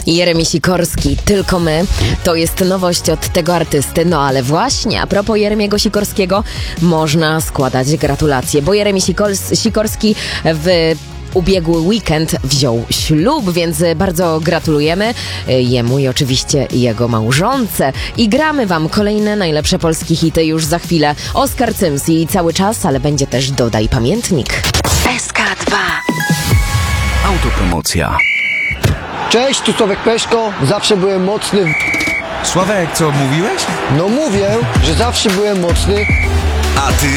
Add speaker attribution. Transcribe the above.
Speaker 1: Jeremi Sikorski, Tylko my. To jest nowość od tego artysty. No ale właśnie, a propos Jeremiego Sikorskiego, można składać gratulacje, bo Jeremi Sikorski w ubiegły weekend wziął ślub, więc bardzo gratulujemy jemu i oczywiście jego małżonce. I gramy wam kolejne najlepsze polskie hity już za chwilę. Oskar Cyms i Cały czas, ale będzie też Dodaj Pamiętnik.
Speaker 2: SK2.
Speaker 3: Autopromocja.
Speaker 4: Cześć, tu Sławek Peszko. Zawsze byłem mocny.
Speaker 3: Sławek, co mówiłeś?
Speaker 4: No mówię, że zawsze byłem mocny.
Speaker 3: A ty